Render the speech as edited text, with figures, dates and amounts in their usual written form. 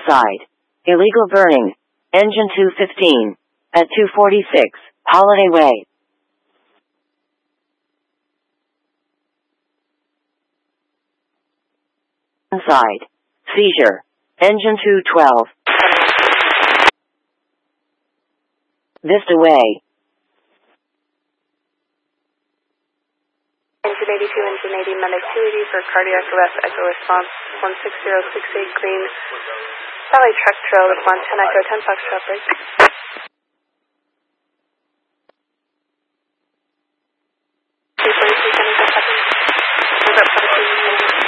Side. Illegal burning. Engine 215. At 246, Holiday Way. Side. Seizure. Engine 212. Vista Way. Engine 82, Engine 80, Medic 280 for cardiac arrest, echo response 16068 green. Valley truck trail with Montana Echo 10 Foxtrot break.